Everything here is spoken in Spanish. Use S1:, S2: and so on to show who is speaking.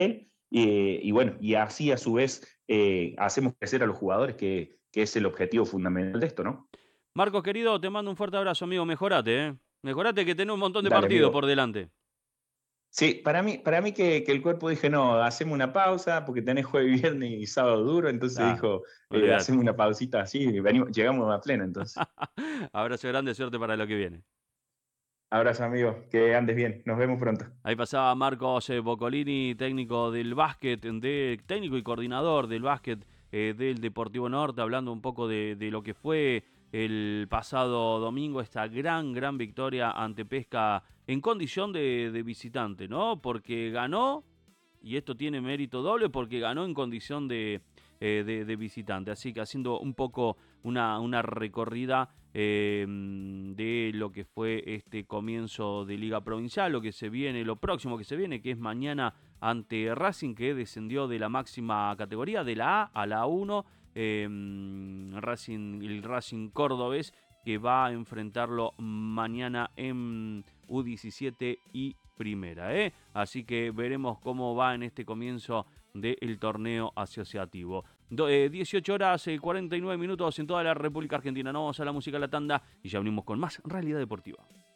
S1: él, y bueno, y así a su vez hacemos crecer a los jugadores, que es el objetivo fundamental de esto, ¿no?
S2: Marcos, querido, te mando un fuerte abrazo, amigo. Mejorate, ¿eh? Mejorate que tenés un montón de
S1: Dale,
S2: partidos por
S1: amigo.
S2: delante.
S1: Sí, para mí que el cuerpo dije, no, hacemos una pausa porque tenés jueves, viernes y sábado duro, entonces
S2: Claro,
S1: dijo,
S2: olvídate.
S1: hacemos una pausita así y llegamos a pleno entonces.
S2: Abrazo grande, suerte para lo que viene.
S1: Abrazo amigo, que andes bien, nos vemos pronto.
S2: Ahí pasaba Marcos Boccolini, técnico del básquet, técnico y coordinador del básquet del Deportivo Norte, hablando un poco de lo que fue el pasado domingo, esta gran victoria ante Pesca en condición de visitante, ¿no? Porque ganó, y esto tiene mérito doble, porque ganó en condición de visitante. Así que haciendo un poco una recorrida de lo que fue este comienzo de Liga Provincial, lo que se viene, lo próximo que se viene, que es mañana ante Racing, que descendió de la máxima categoría, de la A a la 1, el Racing Córdobés, que va a enfrentarlo mañana en U17 y Primera. Así que veremos cómo va en este comienzo del torneo asociativo. 18 horas 49 minutos en toda la República Argentina. Nos vamos a la música, a la tanda, y ya venimos con más Realidad Deportiva.